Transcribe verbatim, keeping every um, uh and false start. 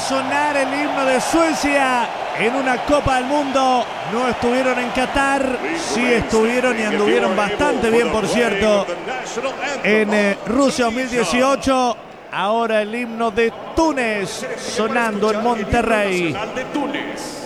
sonar el himno de Suecia en una Copa del Mundo. No estuvieron en Qatar, sí estuvieron y anduvieron bastante bien, por cierto, en eh, Rusia dos mil dieciocho. Ahora el himno de Túnez sonando en Monterrey.